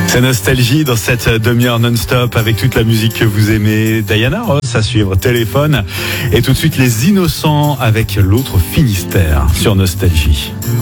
C'est Nostalgie dans cette demi-heure non-stop avec toute la musique que vous aimez. Diana Ross à suivre, Téléphone. Et tout de suite, Les Innocents avec l'autre Finistère sur Nostalgie.